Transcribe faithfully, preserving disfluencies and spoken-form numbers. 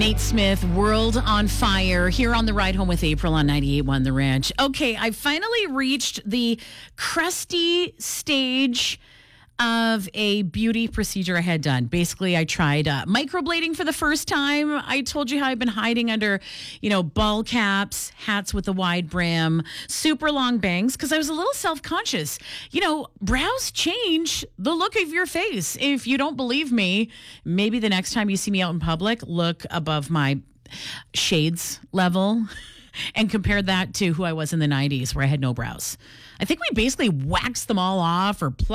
Nate Smith, World on Fire, here on the ride home with April on ninety-eight point one The Ranch. Okay, I finally reached the crusty stage of a beauty procedure I had done. Basically, I tried uh, microblading for the first time. I told you how I've been hiding under, you know, ball caps, hats with a wide brim, super long bangs, because I was a little self-conscious. You know, brows change the look of your face. If you don't believe me, maybe the next time you see me out in public, look above my shades level and compare that to who I was in the nineties where I had no brows. I think we basically waxed them all off or